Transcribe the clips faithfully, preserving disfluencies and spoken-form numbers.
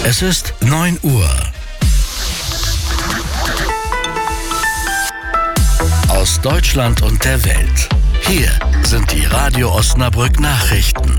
Es ist neun Uhr. Aus Deutschland und der Welt. Hier sind die Radio Osnabrück Nachrichten.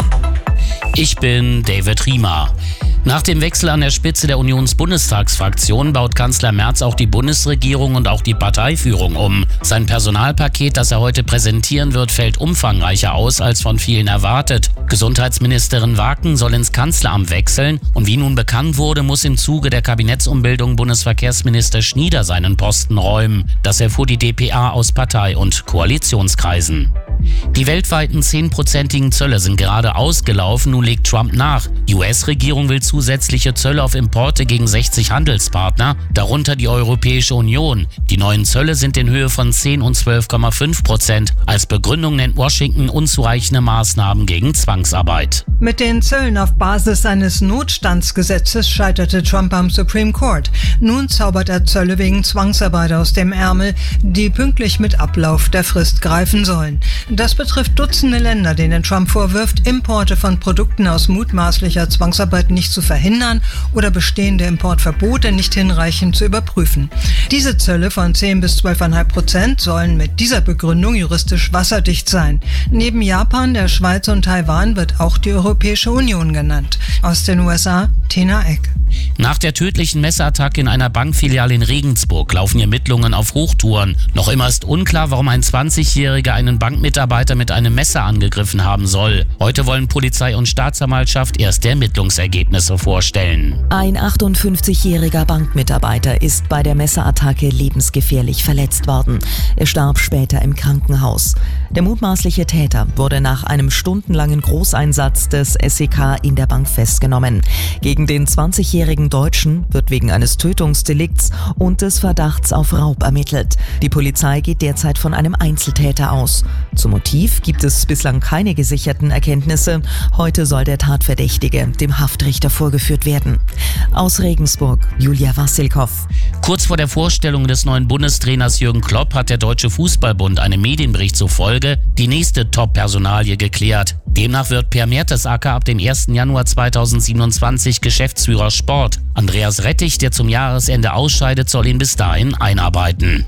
Ich bin David Riemer. Nach dem Wechsel an der Spitze der Unionsbundestagsfraktion baut Kanzler Merz auch die Bundesregierung und auch die Parteiführung um. Sein Personalpaket, das er heute präsentieren wird, fällt umfangreicher aus als von vielen erwartet. Gesundheitsministerin Waken soll ins Kanzleramt wechseln und wie nun bekannt wurde, muss im Zuge der Kabinettsumbildung Bundesverkehrsminister Schnieder seinen Posten räumen. Das erfuhr die D P A aus Partei- und Koalitionskreisen. Die weltweiten zehnprozentigen Zölle sind gerade ausgelaufen, nun legt Trump nach. Die U S-Regierung will zusätzliche Zölle auf Importe gegen sechzig Handelspartner, darunter die Europäische Union. Die neuen Zölle sind in Höhe von zehn und zwölf Komma fünf Prozent. Als Begründung nennt Washington unzureichende Maßnahmen gegen Zwangsarbeit. Mit den Zöllen auf Basis eines Notstandsgesetzes scheiterte Trump am Supreme Court. Nun zaubert er Zölle wegen Zwangsarbeit aus dem Ärmel, die pünktlich mit Ablauf der Frist greifen sollen. Das betrifft Dutzende Länder, denen Trump vorwirft, Importe von Produkten aus mutmaßlicher Zwangsarbeit nicht zu verhindern oder bestehende Importverbote nicht hinreichend zu überprüfen. Diese Zölle von zehn bis zwölf Komma fünf Prozent sollen mit dieser Begründung juristisch wasserdicht sein. Neben Japan, der Schweiz und Taiwan wird auch die Europäische Union genannt. Aus den U S A, Tina Eck. Nach der tödlichen Messerattacke in einer Bankfiliale in Regensburg laufen Ermittlungen auf Hochtouren. Noch immer ist unklar, warum ein zwanzigjähriger einen Bankmitarbeiter mit einem Messer angegriffen haben soll. Heute wollen Polizei und Staatsanwaltschaft erste Ermittlungsergebnisse vorstellen. Ein achtundfünfzigjähriger Bankmitarbeiter ist bei der Messerattacke lebensgefährlich verletzt worden. Er starb später im Krankenhaus. Der mutmaßliche Täter wurde nach einem stundenlangen Großeinsatz des S E K in der Bank festgenommen. Gegen den zwanzigjährigen Deutschen wird wegen eines Tötungsdelikts und des Verdachts auf Raub ermittelt. Die Polizei geht derzeit von einem Einzeltäter aus. Zum Motiv gibt es bislang keine gesicherten Erkenntnisse. Heute soll der Tatverdächtige dem Haftrichter vorgeführt werden. Aus Regensburg, Julia Wassilkow. Kurz vor der Vorstellung des neuen Bundestrainers Jürgen Klopp hat der Deutsche Fußballbund einem Medienbericht zufolge die nächste Top-Personalie geklärt. Demnach wird Per Mertesacker ab dem ersten Januar zweitausendsiebenundzwanzig Geschäftsführer Sport. Andreas Rettich, der zum Jahresende ausscheidet, soll ihn bis dahin einarbeiten.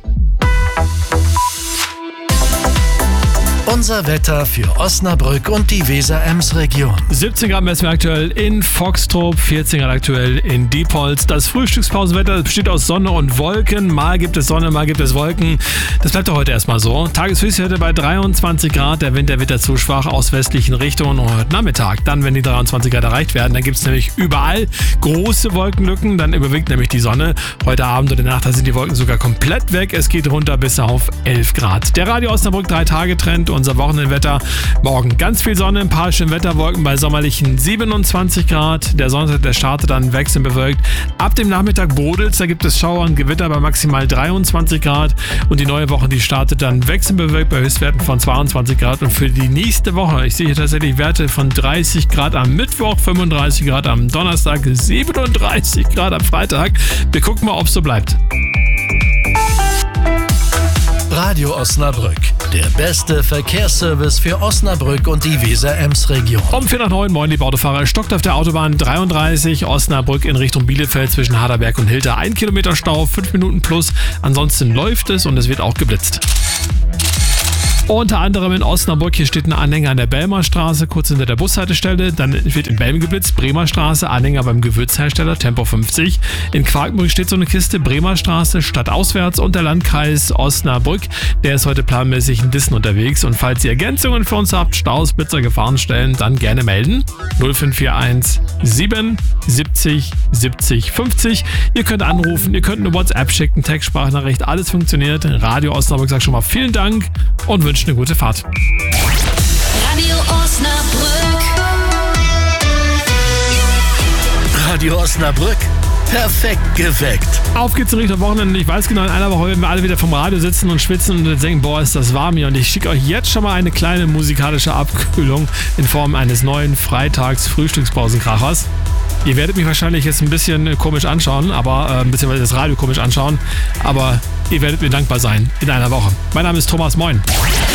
Unser Wetter für Osnabrück und die Weser-Ems-Region. siebzehn Grad messen wir aktuell in Foxtrop, vierzehn Grad aktuell in Diepholz. Das Frühstückspausenwetter besteht aus Sonne und Wolken. Mal gibt es Sonne, mal gibt es Wolken. Das bleibt doch heute erstmal so. Tageshöchstwerte bei dreiundzwanzig Grad. Der Wind, der wird dazu schwach aus westlichen Richtungen. Und heute Nachmittag, dann, wenn die dreiundzwanzig Grad erreicht werden, dann gibt es nämlich überall große Wolkenlücken. Dann überwiegt nämlich die Sonne. Heute Abend und in der Nacht, da sind die Wolken sogar komplett weg. Es geht runter bis auf elf Grad. Der Radio Osnabrück drei Tage Trend. Unser Wochenendwetter. Morgen ganz viel Sonne, ein paar schöne Wetterwolken bei sommerlichen siebenundzwanzig Grad. Der Sonntag, der startet dann wechselnd bewölkt. Ab dem Nachmittag brodelt's, da gibt es Schauer und Gewitter bei maximal dreiundzwanzig Grad. Und die neue Woche, die startet dann wechselnd bewölkt bei Höchstwerten von zweiundzwanzig Grad. Und für die nächste Woche, ich sehe hier tatsächlich Werte von dreißig Grad am Mittwoch, fünfunddreißig Grad am Donnerstag, siebenunddreißig Grad am Freitag. Wir gucken mal, ob es so bleibt. Radio Osnabrück, der beste Verkehrsservice für Osnabrück und die Weser-Ems-Region. Um vier nach neun, moin liebe Autofahrer, stockt auf der Autobahn dreiunddreißig Osnabrück in Richtung Bielefeld zwischen Harderberg und Hilter. Ein Kilometer Stau, fünf Minuten plus. Ansonsten läuft es und es wird auch geblitzt. Unter anderem in Osnabrück, hier steht ein Anhänger an der Belmer Straße, kurz hinter der Bushaltestelle. Dann wird in Belm geblitzt, Bremer Straße, Anhänger beim Gewürzhersteller, Tempo fünfzig. In Quakenbrück steht so eine Kiste, Bremer Straße, stadtauswärts und der Landkreis Osnabrück. Der ist heute planmäßig in Dissen unterwegs. Und falls ihr Ergänzungen für uns habt, Staus, Blitzer, Gefahrenstellen, dann gerne melden. null fünf vier eins sieben siebzig siebzig fünfzig. Ihr könnt anrufen, ihr könnt eine WhatsApp schicken, Textsprachnachricht, alles funktioniert. Radio Osnabrück sagt schon mal vielen Dank und wünscht eine gute Fahrt. Radio Osnabrück. Radio Osnabrück, perfekt geweckt. Auf geht's in Richtung Wochenende. Ich weiß genau, in einer Woche werden wir alle wieder vom Radio sitzen und schwitzen und denken, boah, ist das warm hier. Und ich schicke euch jetzt schon mal eine kleine musikalische Abkühlung in Form eines neuen Freitags-Frühstückspausenkrachers. Ihr werdet mich wahrscheinlich jetzt ein bisschen komisch anschauen, aber äh, beziehungsweise das Radio komisch anschauen, aber ihr werdet mir dankbar sein in einer Woche. Mein Name ist Thomas, moin.